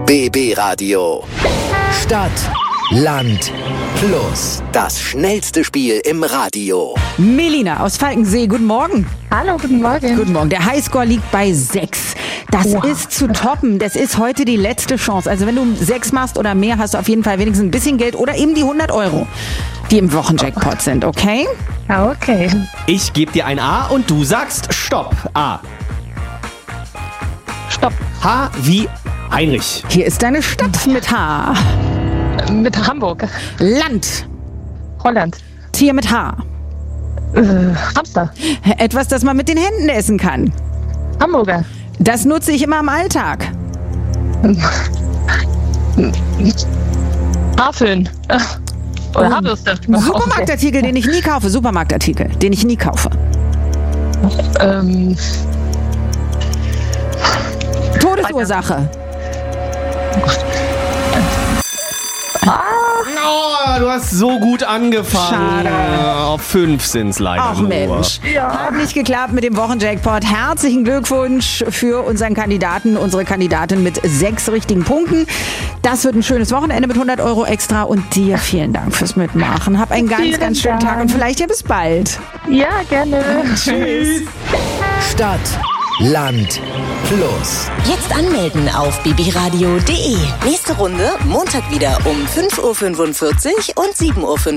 BB Radio. Stadt, Land, Plus. Das schnellste Spiel im Radio. Melina aus Falkensee, guten Morgen. Hallo, guten Morgen. Guten Morgen. Der Highscore liegt bei 6. Das ist zu toppen. Das ist heute die letzte Chance. Also wenn du 6 machst oder mehr, hast du auf jeden Fall wenigstens ein bisschen Geld oder eben die 100 €, die im Wochenjackpot sind, okay? Ja, okay. Ich gebe dir ein A und du sagst Stopp. A. Stopp. H wie Heinrich. Hier ist deine Stadt mit H. Mit Hamburg. Land. Holland. Tier mit H. Hamster. Etwas, das man mit den Händen essen kann. Hamburger. Das nutze ich immer im Alltag. Haarföhn. Oder Haarbürste. Supermarktartikel, den ich nie kaufe. Supermarktartikel, den ich nie kaufe. Todesursache. Oh, du hast so gut angefangen. Schade. Auf 5 sind's leider Ach nur. Mensch, hat nicht geklappt mit dem Wochenjackpot. Herzlichen Glückwunsch für unseren Kandidaten, unsere Kandidatin mit 6 richtigen Punkten. Das wird ein schönes Wochenende mit 100 € extra und dir vielen Dank fürs Mitmachen. Hab einen ganz, ganz schönen Tag und vielleicht ja bis bald. Ja, gerne. Tschüss. Stadt, Land, Plus. Jetzt anmelden auf bbradio.de. Nächste Runde Montag wieder um 5:45 Uhr und 7:45 Uhr.